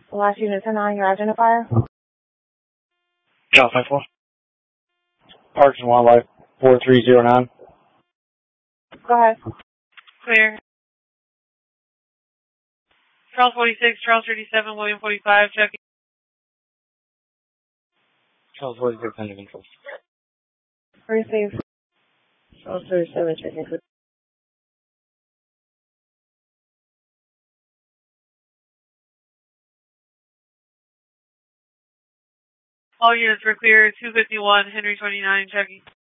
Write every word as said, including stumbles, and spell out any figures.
Last unit ten on your identifier. Charles five four. Parks and Wildlife four three zero nine. Go ahead. Clear. Charles forty-six, Charles thirty-seven, William forty-five, checking. Charles forty-six, under control. Receive. Charles thirty-seven, checking. All units were clear. two fifty-one, Henry twenty-nine, checking.